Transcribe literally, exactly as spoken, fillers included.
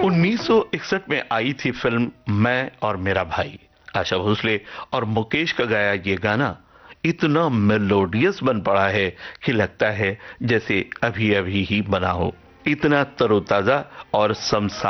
उन्नीस सौ इकसठ में आई थी फिल्म मैं और मेरा भाई। आशा भोसले और मुकेश का गाया ये गाना इतना मेलोडियस बन पड़ा है कि लगता है जैसे अभी अभी ही बना हो। इतना तरोताजा और समसा